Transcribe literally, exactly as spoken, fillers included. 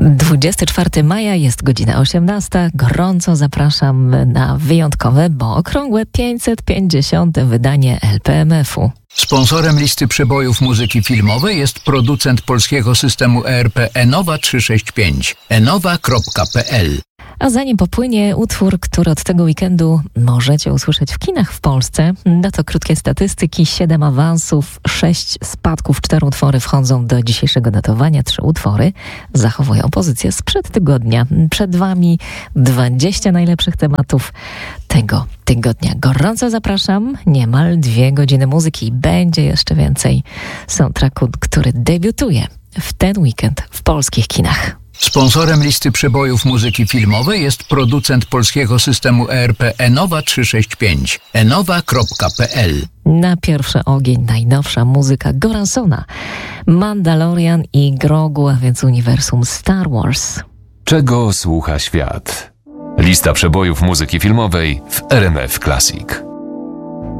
dwudziestego czwartego maja jest godzina osiemnasta. Gorąco zapraszam na wyjątkowe, bo okrągłe pięćset pięćdziesiąte wydanie L P M F-u. Sponsorem listy przebojów muzyki filmowej jest producent polskiego systemu E R P Enowa trzysta sześćdziesiąt pięć. enowa kropka p l. A zanim popłynie utwór, który od tego weekendu możecie usłyszeć w kinach w Polsce, no to krótkie statystyki, siedem awansów, sześć spadków, cztery utwory wchodzą do dzisiejszego notowania, trzy utwory zachowują pozycję sprzed tygodnia. Przed Wami dwadzieścia najlepszych tematów tego tygodnia. Gorąco zapraszam, niemal dwie godziny muzyki, będzie jeszcze więcej soundtracku, który debiutuje w ten weekend w polskich kinach. Sponsorem listy przebojów muzyki filmowej jest producent polskiego systemu E R P Enowa trzysta sześćdziesiąt pięć. enowa kropka p l. Na pierwszy ogień najnowsza muzyka Goransona, Mandalorian i Grogu, a więc uniwersum Star Wars. Czego słucha świat? Lista przebojów muzyki filmowej w R M F Classic.